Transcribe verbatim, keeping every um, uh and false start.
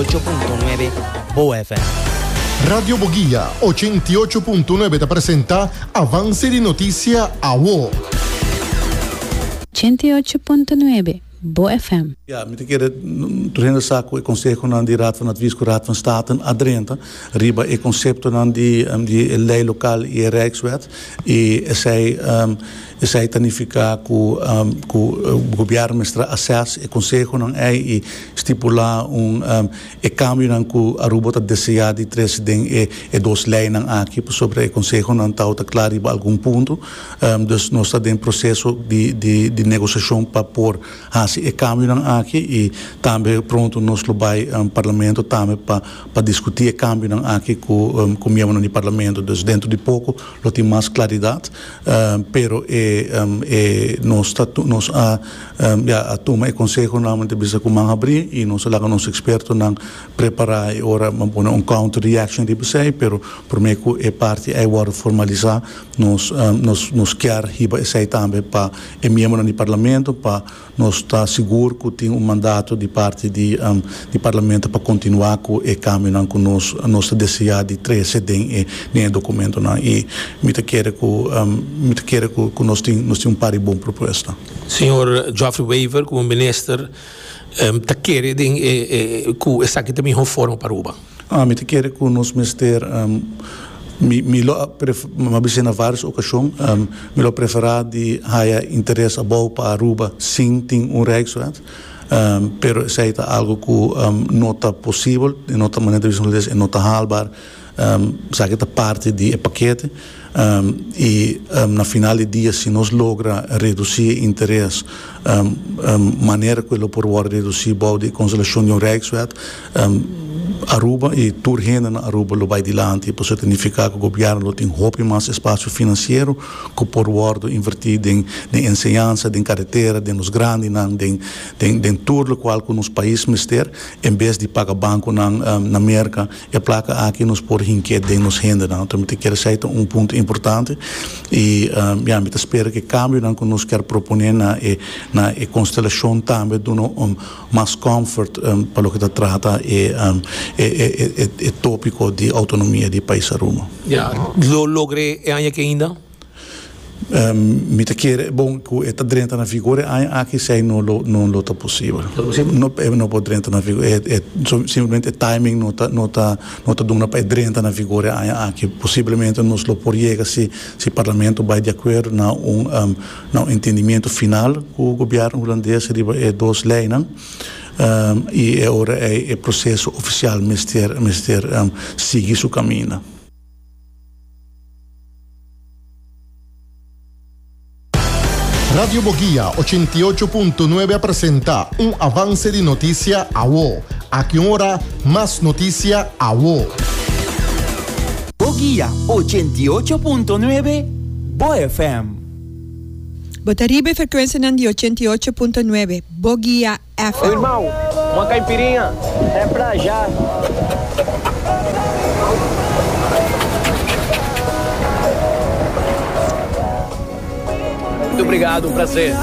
ocho punto nueve Boa F M. Radio Boguía ochenta y ocho punto nueve te presenta Avance de Noticia A W O. ochenta y ocho punto nueve Boa F M. Ja, met een keer doorheen de zaak het consejo aan die raad van advies, raad van state a Drenthe, riba het concept aan die um, die lei lokaal e Rijkswet e zij um, zij tanifica ku um, ku uh, governo mestra assess e consejo aan ei e stipula un um, e cambio nan ku aruba ta deseja di tres ding e e dos lei nan aqui sobre e consejo nan tau ta clariba algum ponto um, dus nós está em processo de de de negociação para por assim e cambio nan aqui e também pronto nós lo vai um, parlamento também para para discutir e cambio nan aqui com um, com membro no parlamento dus dentro de pouco lo tem mais claridade um, pero e um, e nós está nós a um, ja a toma e consejo normalmente bisa com man abrir e nós lá com nos experto nan preparar ora man um counter reaction de você pero por me que é parte é agora formalizar nós um, nós nós quer riba esse também para e membro no parlamento para nós está seguro que tem um mandato de parte de um, de parlamento para continuar com e caminhar com nós nossa desejar de três cedem e nem documento não e me te quer que um, me te quer que, que nós tem nós tem um par de bom proposta. Senhor Geoffrey Wever como ministro um, te quer ding e e que essa aqui também reforma para Aruba. Ah, me te quer que nós minister um, Mi, mi lo ma bisogna várias ocasiões um, mi lo preferar de haya interesse abou para Aruba sim tem um Rijkswet um, pero se é algo que um, não está possível de outra maneira de visualizar é não está haalbaar um, sabe que parte de paquete um, e um, na final do dia se nós logra reduzir interesse um, um, maneira que ele por reduzir bou de consolação de um Rijkswet um, Aruba e turgenda na Aruba lo vai dilante por significar que o governo tem roupa mais espaço financeiro que por wordo invertir em em ensinança, em carretera, em nos grandes, em em em tudo qual que nos país mister em vez de pagar banco na na América e placa aqui nos por hinque de nos renda não então me quer ser um ponto importante e um, ja me espero que cambio não que nos quer proponer na e na e constelação também do um, mais comfort um, para o que trata e um, é, é, é, é tópico de autonomia de país Aruba. Ja, lo logrei é que ainda. Um, me te quer bom que está dentro na figura aqui sei não lo não lo tá possível. Não não pode dentro na figura é, é simplesmente timing não tá não tá não tá dando para dentro na figura aqui possivelmente nós lo por chegar se se parlamento vai de acordo na um, um na um entendimento final com o governo holandês é dois leis não Um, e agora é o processo oficial mister mister um, seguir seu caminho. Radio Boguía ochenta y ocho punto nueve presenta un avance de noticia A W O. Aquí ahora más noticia A W O. Boguía ochenta y ocho punto nueve Boa F M. Botaribe frequência de ochenta e oito ponto nove, Boguía F M. Ô, irmão, uma caipirinha. É pra já. Muito obrigado, um prazer.